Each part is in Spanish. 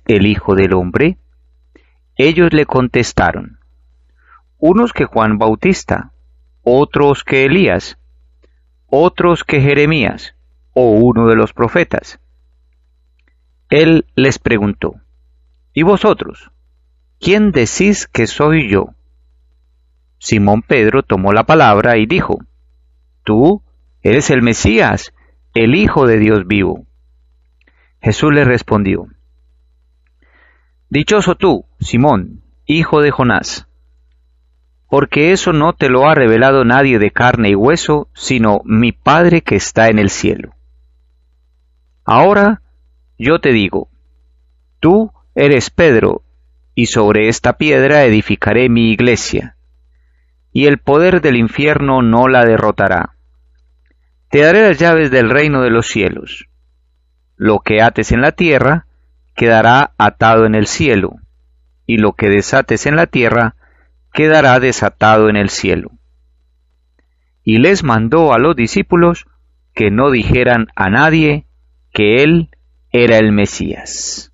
el Hijo del Hombre? Ellos le contestaron, unos que Juan Bautista, otros que Elías, otros que Jeremías, o uno de los profetas. Él les preguntó, ¿y vosotros? ¿Quién decís que soy yo? Simón Pedro tomó la palabra y dijo, tú eres el Mesías, el Hijo de Dios vivo. Jesús le respondió, dichoso tú, Simón, hijo de Jonás, porque eso no te lo ha revelado nadie de carne y hueso, sino mi Padre que está en el cielo. Ahora yo te digo, tú eres Pedro, y sobre esta piedra edificaré mi iglesia, y el poder del infierno no la derrotará. Te daré las llaves del reino de los cielos. Lo que ates en la tierra quedará atado en el cielo, y lo que desates en la tierra quedará desatado en el cielo. Y les mandó a los discípulos que no dijeran a nadie que él era el Mesías.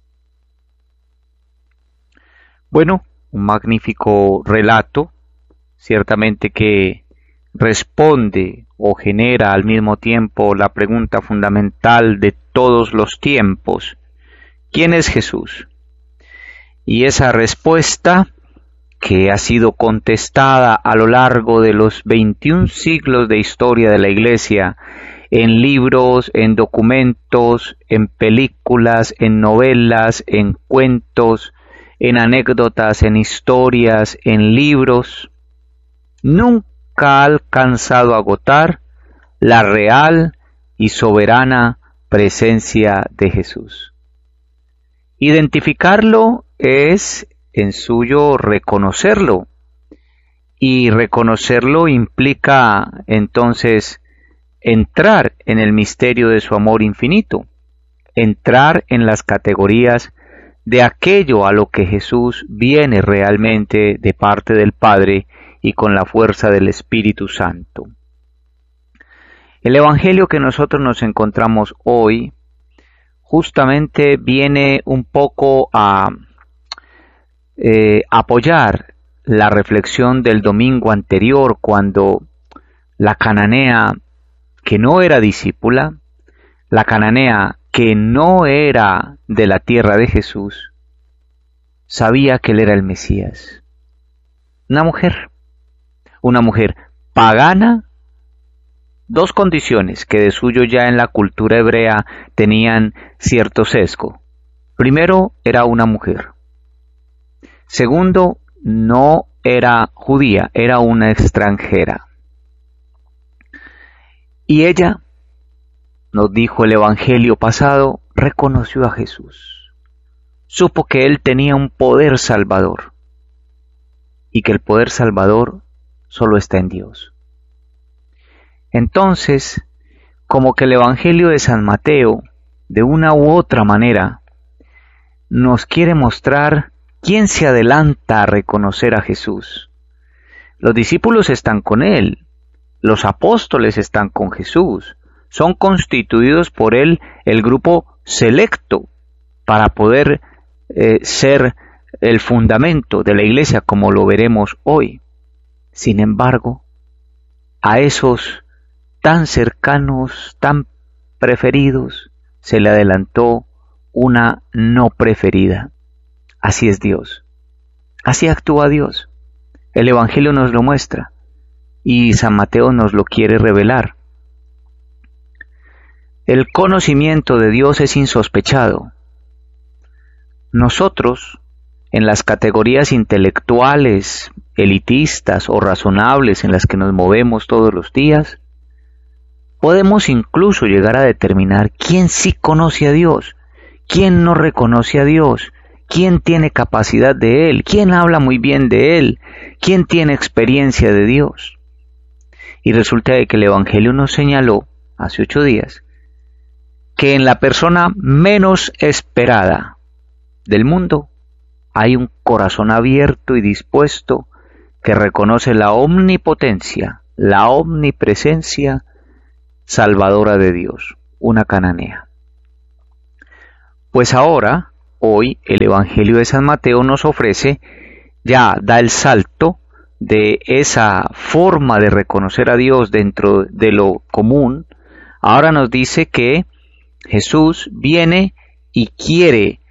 Bueno, un magnífico relato, ciertamente que responde o genera al mismo tiempo la pregunta fundamental de todos los tiempos: ¿quién es Jesús? Y esa respuesta, que ha sido contestada a lo largo de los 21 siglos de historia de la Iglesia, en libros, en documentos, en películas, en novelas, en cuentos, en anécdotas, en historias, en libros, nunca ha alcanzado a agotar la real y soberana presencia de Jesús. Identificarlo es en suyo reconocerlo, y reconocerlo implica entonces entrar en el misterio de su amor infinito, entrar en las categorías de aquello a lo que Jesús viene realmente de parte del Padre y con la fuerza del Espíritu Santo. El Evangelio que nosotros nos encontramos hoy justamente viene un poco a apoyar la reflexión del domingo anterior, cuando la cananea, que no era discípula, la cananea que no era de la tierra de Jesús, sabía que él era el Mesías. Una mujer pagana, dos condiciones que de suyo ya en la cultura hebrea tenían cierto sesgo. Primero, era una mujer. Segundo, no era judía, era una extranjera. Y ella, nos dijo el Evangelio pasado, reconoció a Jesús. Supo que él tenía un poder salvador, y que el poder salvador solo está en Dios. Entonces, como que el Evangelio de San Mateo, de una u otra manera, nos quiere mostrar quién se adelanta a reconocer a Jesús. Los discípulos están con él, los apóstoles están con Jesús, son constituidos por él el grupo selecto para poder ser el fundamento de la iglesia, como lo veremos hoy. Sin embargo, a esos tan cercanos, tan preferidos, se le adelantó una no preferida. Así es Dios. Así actúa Dios. El Evangelio nos lo muestra y San Mateo nos lo quiere revelar. El conocimiento de Dios es insospechado. Nosotros, en las categorías intelectuales, elitistas o razonables en las que nos movemos todos los días, podemos incluso llegar a determinar quién sí conoce a Dios, quién no reconoce a Dios, quién tiene capacidad de Él, quién habla muy bien de Él, quién tiene experiencia de Dios. Y resulta que el Evangelio nos señaló hace 8 días que en la persona menos esperada del mundo hay un corazón abierto y dispuesto que reconoce la omnipotencia, la omnipresencia salvadora de Dios, una cananea. Pues ahora hoy el Evangelio de San Mateo nos ofrece, ya da el salto de esa forma de reconocer a Dios dentro de lo común. Ahora nos dice que Jesús viene y quiere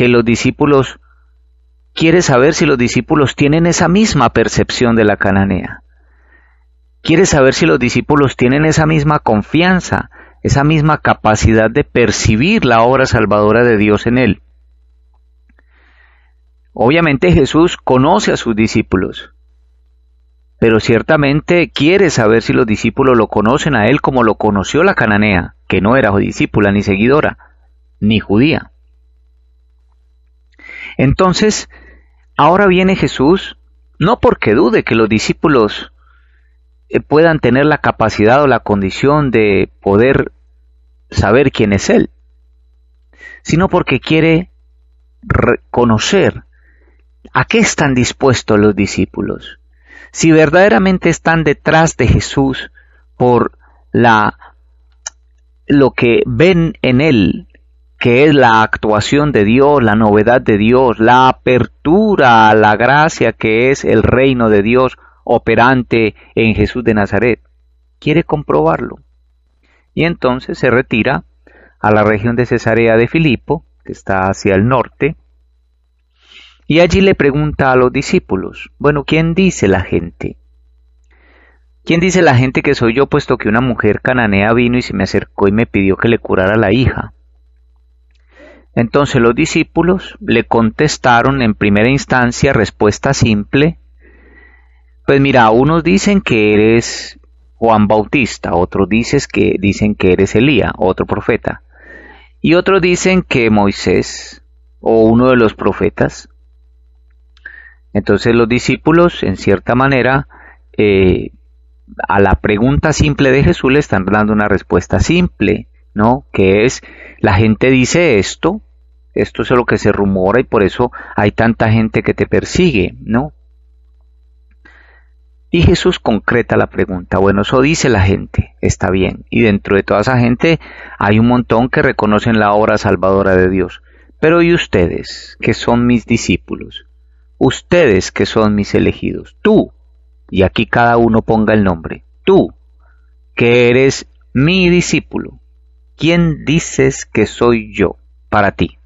saber si los discípulos tienen esa misma percepción de la cananea. Quiere saber si los discípulos tienen esa misma confianza, esa misma capacidad de percibir la obra salvadora de Dios en él. Obviamente Jesús conoce a sus discípulos, pero ciertamente quiere saber si los discípulos lo conocen a él como lo conoció la cananea, que no era discípula ni seguidora, ni judía. Entonces, ahora viene Jesús, no porque dude que los discípulos puedan tener la capacidad o la condición de poder saber quién es Él, sino porque quiere conocer a qué están dispuestos los discípulos. Si verdaderamente están detrás de Jesús por lo que ven en Él, que es la actuación de Dios, la novedad de Dios, la apertura a la gracia que es el reino de Dios operante en Jesús de Nazaret. Quiere comprobarlo. Y entonces se retira a la región de Cesarea de Filipo, que está hacia el norte, y allí le pregunta a los discípulos, bueno, ¿quién dice la gente? ¿Quién dice la gente que soy yo, puesto que una mujer cananea vino y se me acercó y me pidió que le curara la hija? Entonces los discípulos le contestaron en primera instancia, respuesta simple, pues mira, unos dicen que eres Juan Bautista, otros dicen que eres Elías, otro profeta, y otros dicen que Moisés o uno de los profetas. Entonces los discípulos, en cierta manera, a la pregunta simple de Jesús le están dando una respuesta simple, ¿no? Que es, la gente dice esto es lo que se rumora y por eso hay tanta gente que te persigue, ¿no? Y Jesús concreta la pregunta, bueno, eso dice la gente, está bien, y dentro de toda esa gente hay un montón que reconocen la obra salvadora de Dios, pero ¿y ustedes, que son mis discípulos? Ustedes que son mis elegidos, tú, y aquí cada uno ponga el nombre, tú, que eres mi discípulo, ¿quién dices que soy yo para ti?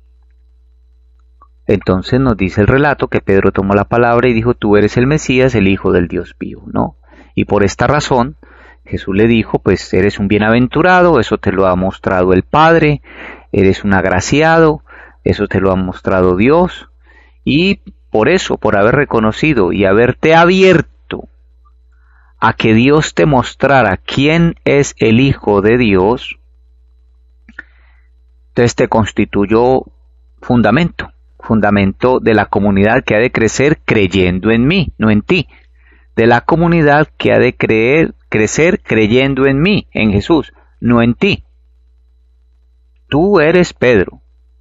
Entonces nos dice el relato que Pedro tomó la palabra y dijo, tú eres el Mesías, el Hijo del Dios vivo, ¿no? Y por esta razón Jesús le dijo, pues eres un bienaventurado, eso te lo ha mostrado el Padre, eres un agraciado, eso te lo ha mostrado Dios, y por eso, por haber reconocido y haberte abierto a que Dios te mostrara quién es el Hijo de Dios, entonces te constituyó fundamento de la comunidad que ha de crecer creyendo en mí, no en ti, de la comunidad que ha de crecer creyendo en mí, en Jesús, no en ti. Tú eres Pedro,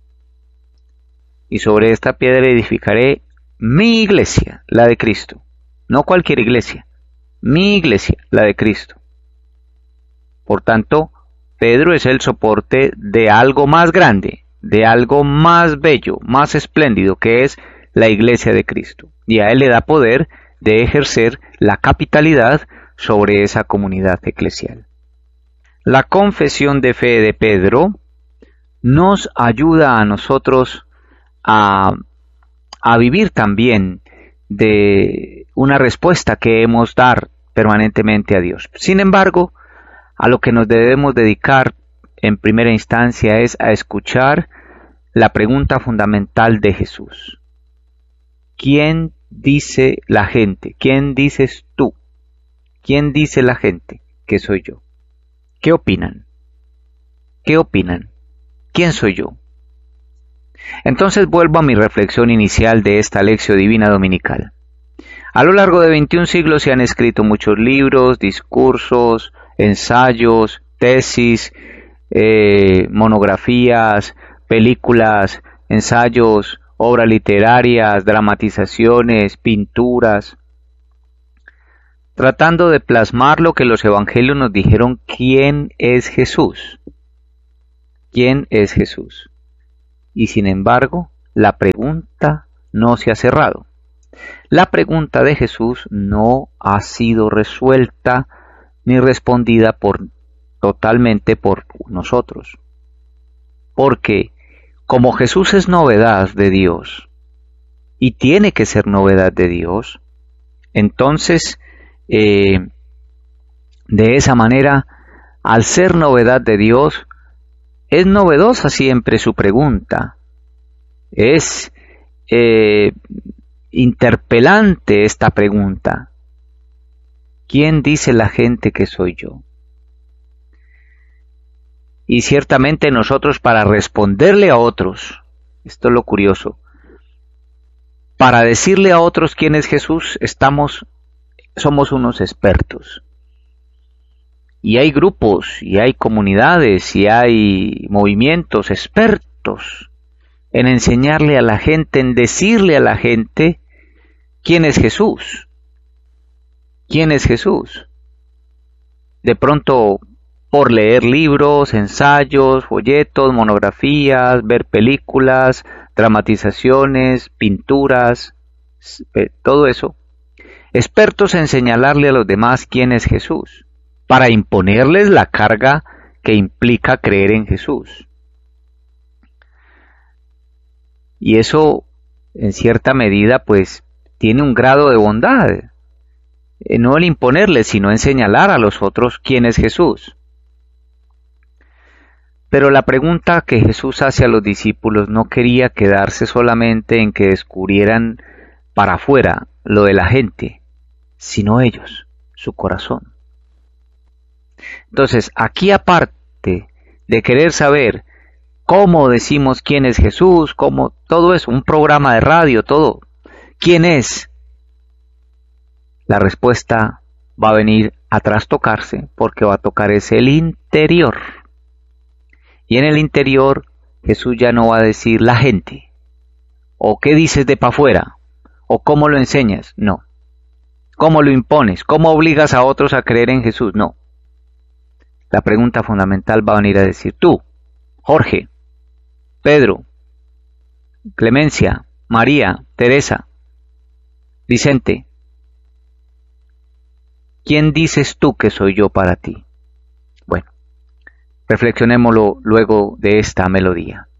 y sobre esta piedra edificaré mi iglesia, la de Cristo, no cualquier iglesia, mi iglesia, la de Cristo. Por tanto, Pedro es el soporte de algo más grande, de algo más bello, más espléndido, que es la iglesia de Cristo. Y a él le da poder de ejercer la capitalidad sobre esa comunidad eclesial. La confesión de fe de Pedro nos ayuda a nosotros a vivir también de una respuesta que hemos dar permanentemente a Dios. Sin embargo, a lo que nos debemos dedicar en primera instancia es a escuchar la pregunta fundamental de Jesús. ¿Quién dice la gente? ¿Quién dices tú? ¿Quién dice la gente que soy yo? ¿Qué opinan? ¿Qué opinan? ¿Quién soy yo? Entonces vuelvo a mi reflexión inicial de esta lección divina dominical. A lo largo de 21 siglos se han escrito muchos libros, discursos, ensayos, tesis, monografías, películas, ensayos, obras literarias, dramatizaciones, pinturas, tratando de plasmar lo que los evangelios nos dijeron, ¿quién es Jesús? ¿Quién es Jesús? y sin embargo la pregunta no se ha cerrado. La pregunta de Jesús no ha sido resuelta ni respondida totalmente por nosotros. Porque como Jesús es novedad de Dios y tiene que ser novedad de Dios, entonces de esa manera, al ser novedad de Dios, es novedosa siempre su pregunta. Es interpelante esta pregunta. ¿Quién dice la gente que soy yo? Y ciertamente nosotros, para responderle a otros, esto es lo curioso, para decirle a otros quién es Jesús, somos unos expertos. Y hay grupos, y hay comunidades, y hay movimientos expertos en enseñarle a la gente, en decirle a la gente quién es Jesús. ¿Quién es Jesús? De pronto, por leer libros, ensayos, folletos, monografías, ver películas, dramatizaciones, pinturas, todo eso. Expertos en señalarle a los demás quién es Jesús, para imponerles la carga que implica creer en Jesús. Y eso, en cierta medida, pues, tiene un grado de bondad. No el imponerles, sino en señalar a los otros quién es Jesús. Pero la pregunta que Jesús hace a los discípulos no quería quedarse solamente en que descubrieran para afuera lo de la gente, sino ellos, su corazón. Entonces, aquí aparte de querer saber cómo decimos quién es Jesús, cómo todo eso, un programa de radio, todo, ¿quién es? La respuesta va a venir a trastocarse porque va a tocar es el interior. Y en el interior Jesús ya no va a decir la gente, o qué dices de para afuera, o cómo lo enseñas, no. ¿Cómo lo impones? ¿Cómo obligas a otros a creer en Jesús? No. La pregunta fundamental va a venir a decir tú, Jorge, Pedro, Clemencia, María, Teresa, Vicente, ¿quién dices tú que soy yo para ti? Bueno, reflexionémoslo luego de esta melodía.